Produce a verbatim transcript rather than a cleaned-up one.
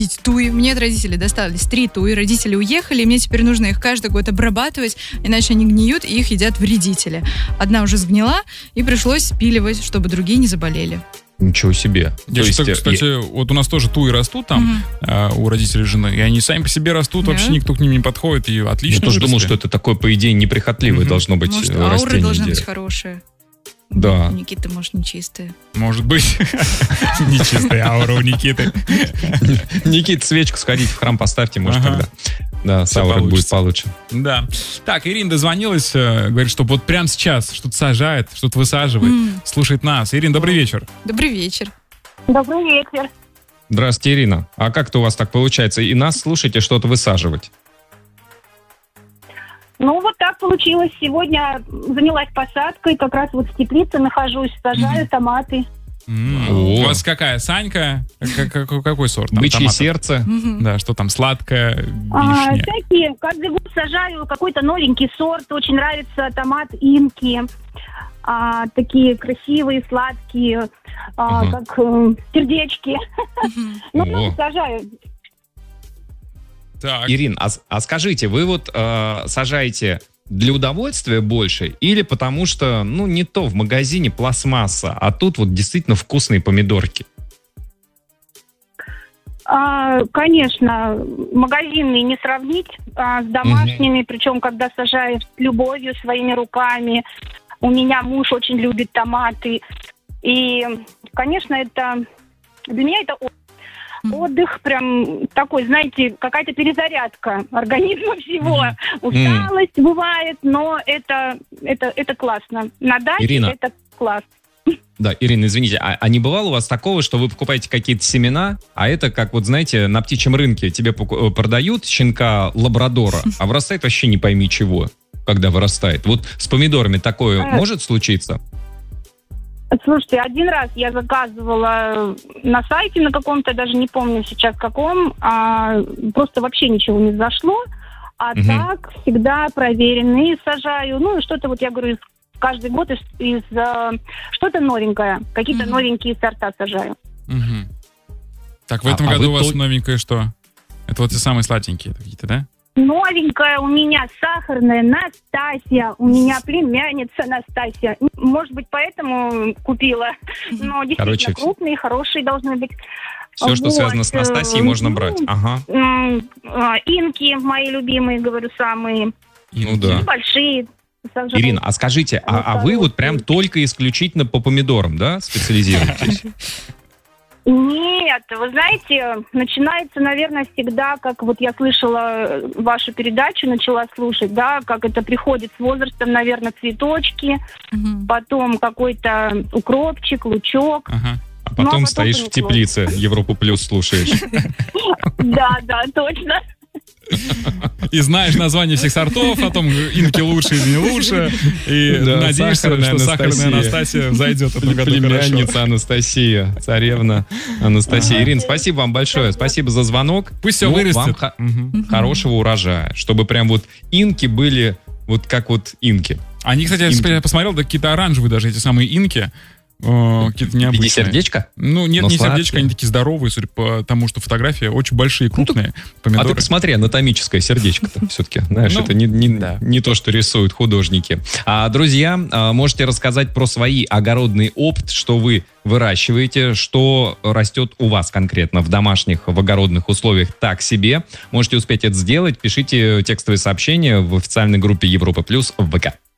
туи. Мне от родителей достались три туи. Родители уехали, и мне теперь нужно их каждый год обрабатывать, иначе они гниют, и их едят вредители. Одна уже сгнила, и пришлось спиливать, чтобы другие не заболели. Ничего себе. Я что-то, кстати, я... вот у нас тоже туи растут там, угу. а, у родителей жены, и они сами по себе растут, да. Вообще никто к ним не подходит, и отлично. Я тоже выросли. Думал, что это такое, по идее, неприхотливое угу. должно быть может, растение. Может, ауры должны быть хорошие. Да. У Никиты, может, нечистые. Может быть. Нечистая аура у Никиты. Никита, свечку сходите в храм поставьте, может, тогда. Да, с аурой будет получше. Да. Так, Ирина дозвонилась, говорит, что вот прямо сейчас что-то сажает, что-то высаживает, слушает нас. Ирина, добрый вечер. Добрый вечер. Добрый вечер. Здравствуйте, Ирина. А как-то у вас так получается? И нас слушаете, что-то высаживать? Ну, вот так получилось. Сегодня занялась посадкой, как раз вот в теплице нахожусь, сажаю mm-hmm. томаты. Mm-hmm. У вас какая? Санька? Как, какой сорт? Бычье сердце. Mm-hmm. Да, что там, сладкое, вишня? А, всякие. Каждый год сажаю какой-то новенький сорт. Очень нравится томат инки. А, такие красивые, сладкие, а, uh-huh. как э, сердечки. Uh-huh. Ну, ну, сажаю. Так. Ирин, а, а скажите, вы вот э, сажаете для удовольствия больше или потому что, ну, не то, в магазине пластмасса, а тут вот действительно вкусные помидорки? А, конечно, магазинные не сравнить а, с домашними, угу. причем когда сажаешь с любовью, своими руками. У меня муж очень любит томаты. И, конечно, это для меня это отдых прям такой, знаете, какая-то перезарядка организма всего. Mm-hmm. Усталость mm-hmm. бывает, но это, это, это классно. На даче Ирина. Это класс. Да, Ирина, извините, а, а не бывало у вас такого, что вы покупаете какие-то семена, а это как, вот знаете, на птичьем рынке тебе продают щенка лабрадора, а вырастает вообще не пойми чего, когда вырастает. Вот с помидорами такое а... может случиться? Слушайте, один раз я заказывала на сайте на каком-то, даже не помню сейчас каком, а, просто вообще ничего не зашло, а угу. так всегда проверенные сажаю, ну и что-то вот я говорю, каждый год из, из а, что-то новенькое, какие-то угу. новенькие сорта сажаю. Угу. Так, в этом а, году а у вас то... новенькое что? Это вот те самые сладенькие какие-то, да? Новенькая у меня сахарная Настасья. У меня племянница Настасья. Может быть, поэтому купила. Но действительно Короче, крупные, хорошие должны быть. Все, вот. Что связано с Настасьей, можно брать. Ага. Инки мои любимые, говорю, самые. Ну да. Большие. Ирина, а скажите, а, а вы вот прям только исключительно по помидорам, да, специализируетесь? Нет, вы знаете, начинается, наверное, всегда, как вот я слышала вашу передачу, начала слушать, да, как это приходит с возрастом, наверное, цветочки, угу. потом какой-то укропчик, лучок. Ага. А потом, ну, а потом стоишь в теплице, Европу Плюс слушаешь. Да, да, точно. И знаешь название всех сортов, о том, инки лучше или не лучше. И да, надеешься, сахарная что Анастасия. сахарная Анастасия зайдет в этом году Племянница хорошо. Анастасия, царевна Анастасия. Ага. Ирина, спасибо вам большое. Спасибо за звонок. Пусть все ну, вырастет. Вам х- угу. хорошего урожая. Чтобы прям вот инки были вот как вот инки. Они, кстати, инки. Я посмотрел, да, какие-то оранжевые даже эти самые инки. О, какие-то необычные. В виде сердечка? Ну, нет, но не сладкие. сердечко, они такие здоровые, судя по тому, что фотографии очень большие, крупные ну, помидоры. А ты посмотри, анатомическое сердечко-то все-таки. Знаешь, ну, это не, не, да. не то, что рисуют художники. А, друзья, можете рассказать про свои огородный опыт, что вы выращиваете, что растет у вас конкретно в домашних, в огородных условиях так себе. Можете успеть это сделать. Пишите текстовые сообщения в официальной группе Европа Плюс в ВК.